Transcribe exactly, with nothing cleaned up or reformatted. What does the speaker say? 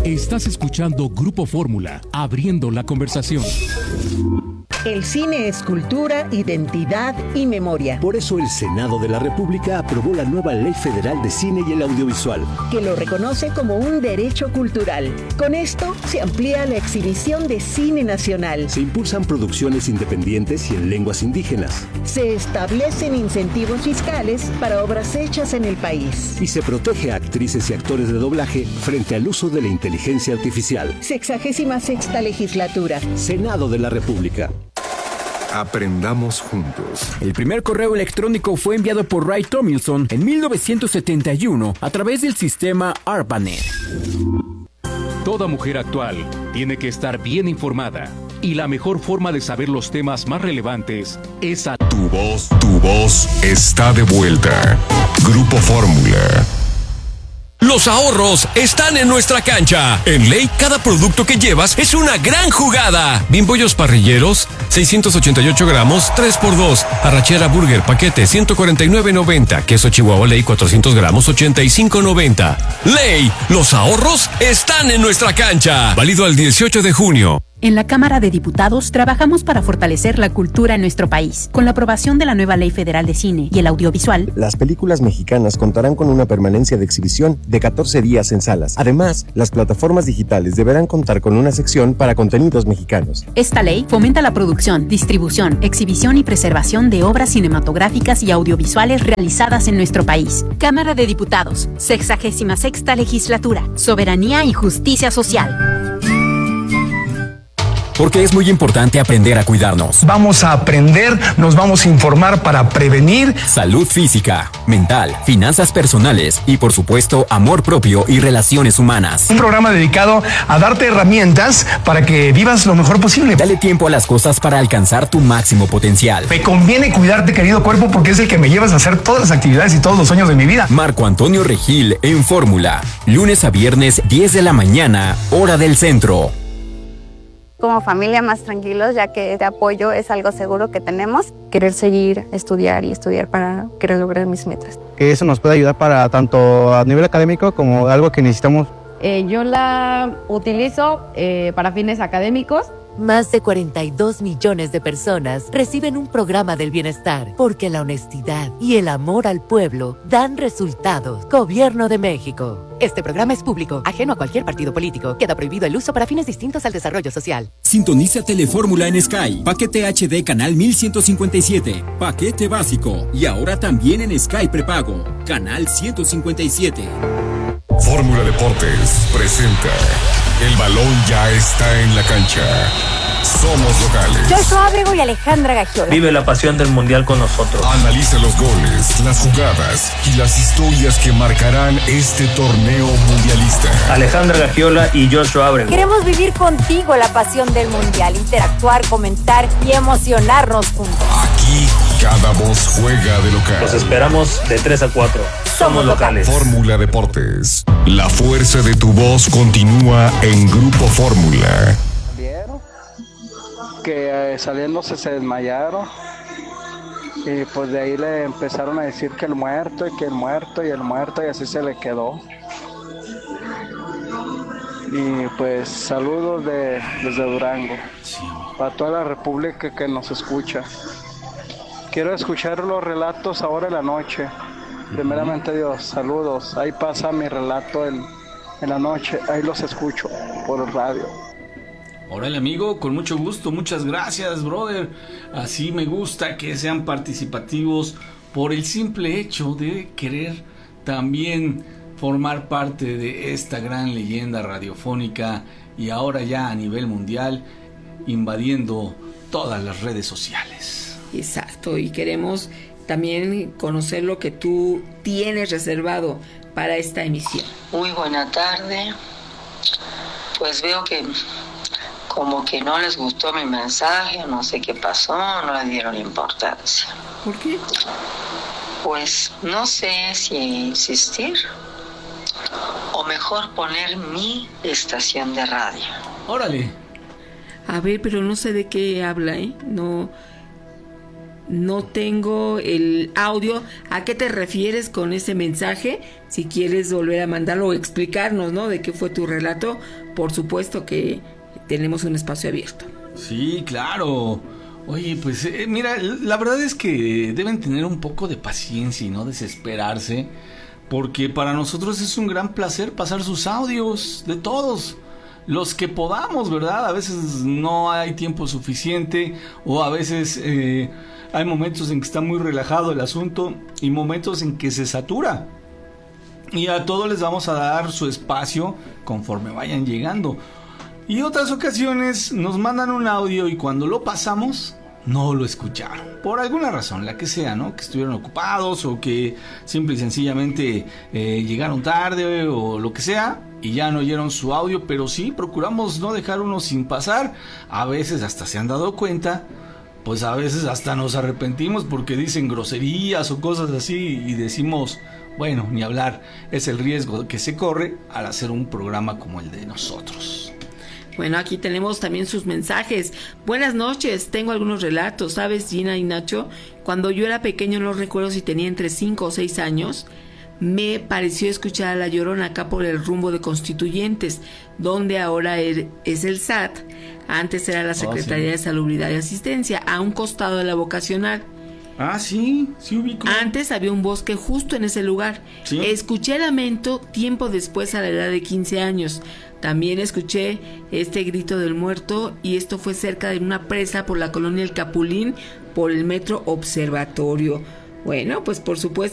Estás escuchando Grupo Fórmula, abriendo la conversación. El cine es cultura, identidad y memoria. Por eso el Senado de la República aprobó la nueva Ley Federal de Cine y el Audiovisual, que lo reconoce como un derecho cultural. Con esto se amplía la exhibición de cine nacional. Se impulsan producciones independientes y en lenguas indígenas. Se establecen incentivos fiscales para obras hechas en el país. Y se protege a actrices y actores de doblaje frente al uso de la inteligencia artificial. Sexagésima sexta legislatura. Senado de la República. Aprendamos juntos. El primer correo electrónico fue enviado por Ray Tomlinson en mil novecientos setenta y uno a través del sistema ARPANET. Toda mujer actual tiene que estar bien informada. Y la mejor forma de saber los temas más relevantes es a... Tu voz, tu voz está de vuelta. Grupo Fórmula. Los ahorros están en nuestra cancha. En Ley, cada producto que llevas es una gran jugada. Bimbollos parrilleros, seiscientos ochenta y ocho gramos, tres por dos. Arrachera Burger, paquete, ciento cuarenta y nueve noventa. Queso Chihuahua Ley, cuatrocientos gramos, ochenta y cinco noventa. Ley, los ahorros están en nuestra cancha. Válido al dieciocho de junio. En la Cámara de Diputados trabajamos para fortalecer la cultura en nuestro país. Con la aprobación de la nueva Ley Federal de Cine y el Audiovisual, las películas mexicanas contarán con una permanencia de exhibición de catorce días en salas. Además, las plataformas digitales deberán contar con una sección para contenidos mexicanos. Esta ley fomenta la producción, distribución, exhibición y preservación de obras cinematográficas y audiovisuales realizadas en nuestro país. Cámara de Diputados, sexagésima sexta legislatura, soberanía y justicia social. Porque es muy importante aprender a cuidarnos. Vamos a aprender, nos vamos a informar para prevenir salud física, mental, finanzas personales y, por supuesto, amor propio y relaciones humanas. Un programa dedicado a darte herramientas para que vivas lo mejor posible. Dale tiempo a las cosas para alcanzar tu máximo potencial. Me conviene cuidarte, querido cuerpo, porque es el que me llevas a hacer todas las actividades y todos los sueños de mi vida. Marco Antonio Regil en Fórmula. Lunes a viernes, diez de la mañana, hora del centro. Como familia más tranquilos, ya que este apoyo es algo seguro que tenemos. Querer seguir, estudiar y estudiar para querer lograr mis metas. Que eso nos puede ayudar para tanto a nivel académico como algo que necesitamos. Eh, yo la utilizo eh, para fines académicos. Más de cuarenta y dos millones de personas reciben un programa del bienestar porque la honestidad y el amor al pueblo dan resultados. Gobierno de México. Este programa es público, ajeno a cualquier partido político. Queda prohibido el uso para fines distintos al desarrollo social. Sintoniza Telefórmula en Sky. Paquete H D canal mil ciento cincuenta y siete. Paquete básico. Y ahora también en Sky prepago. Canal ciento cincuenta y siete. Fórmula Deportes presenta. El balón ya está en la cancha. Somos locales. Joshua Ábrego y Alejandra Gagiola. Vive la pasión del mundial con nosotros. Analiza los goles, las jugadas y las historias que marcarán este torneo mundialista. Alejandra Gagiola y Joshua Ábrego. Queremos vivir contigo la pasión del mundial, interactuar, comentar y emocionarnos juntos. Aquí cada voz juega de local. Los esperamos de tres a cuatro. Somos locales. Fórmula Deportes. La fuerza de tu voz continúa en Grupo Fórmula. Que eh, saliéndose se desmayaron y pues de ahí le empezaron a decir que el muerto y que el muerto y el muerto y así se le quedó. Y pues saludos de, desde Durango, para toda la República que nos escucha. Quiero escuchar los relatos ahora en la noche. Primeramente Dios, saludos. Ahí pasa mi relato en, en la noche, ahí los escucho por el radio. Órale, amigo, con mucho gusto, muchas gracias, brother. Así me gusta que sean participativos por el simple hecho de querer también formar parte de esta gran leyenda radiofónica y ahora ya a nivel mundial invadiendo todas las redes sociales. Exacto, y queremos también conocer lo que tú tienes reservado para esta emisión. Muy buena tarde. Pues veo que como que no les gustó mi mensaje, no sé qué pasó, no le dieron importancia. ¿Por qué? Pues no sé si insistir o mejor poner mi estación de radio. Órale. A ver, pero no sé de qué habla, ¿eh? No. no tengo el audio. ¿A qué te refieres con ese mensaje? Si quieres volver a mandarlo o explicarnos, ¿no? De qué fue tu relato, por supuesto que tenemos un espacio abierto. Sí, claro. Oye, pues eh, mira, la verdad es que deben tener un poco de paciencia y no desesperarse, porque para nosotros es un gran placer pasar sus audios, de todos los que podamos, ¿verdad? A veces no hay tiempo suficiente, o a veces eh, hay momentos en que está muy relajado el asunto y momentos en que se satura. Y a todos les vamos a dar su espacio conforme vayan llegando. Y otras ocasiones nos mandan un audio y cuando lo pasamos no lo escucharon, por alguna razón, la que sea, ¿no? Que estuvieron ocupados o que simple y sencillamente eh, llegaron tarde o lo que sea y ya no oyeron su audio, pero sí procuramos no dejar uno sin pasar. A veces hasta se han dado cuenta, pues a veces hasta nos arrepentimos porque dicen groserías o cosas así y decimos, bueno, ni hablar, es el riesgo que se corre al hacer un programa como el de nosotros. Bueno, aquí tenemos también sus mensajes. Buenas noches, tengo algunos relatos. ¿Sabes, Gina y Nacho? Cuando yo era pequeño, no recuerdo si tenía entre cinco o seis años, me pareció escuchar a La Llorona acá por el rumbo de Constituyentes, donde ahora es el S A T. Antes era la Secretaría oh, sí. de Salubridad y Asistencia, a un costado de la vocacional. Ah, sí, sí ubico. Antes había un bosque justo en ese lugar. ¿Sí? Escuché lamento tiempo después, a la edad de quince años. También escuché este grito del muerto, y esto fue cerca de una presa por la colonia El Capulín, por el metro Observatorio. Bueno, pues por supuesto